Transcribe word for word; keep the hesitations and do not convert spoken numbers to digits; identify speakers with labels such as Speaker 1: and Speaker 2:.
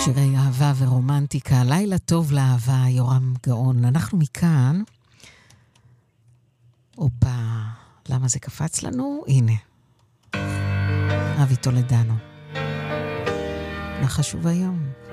Speaker 1: שירי אהבה ורומנטיקה, לילה טוב לאהבה, יורם גאון. אנחנו מכאן, אופה, למה זה קפץ לנו? הנה, אבי תולדנו. מה חשוב היום?